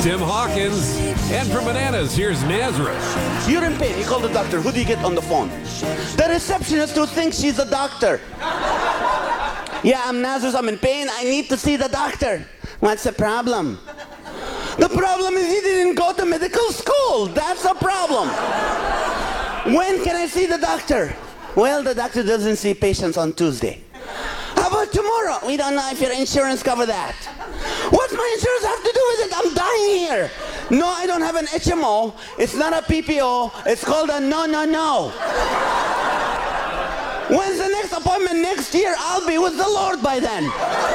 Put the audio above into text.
Tim Hawkins. And from Bananas, here's Nazareth. You're in pain. You call the doctor. Who do you get on the phone? The receptionist who thinks she's a doctor. Yeah, I'm Nazareth. I'm in pain. I need to see the doctor. What's the problem? The problem is he didn't go to medical school. That's the problem. When can I see the doctor? Well, the doctor doesn't see patients on Tuesday. How about tomorrow? We don't know if your insurance covers that. What's my insurance have to do with it? I'm dying here. No, I don't have an HMO. It's not a PPO. It's called a no. When's the next appointment next year? I'll be with the Lord by then.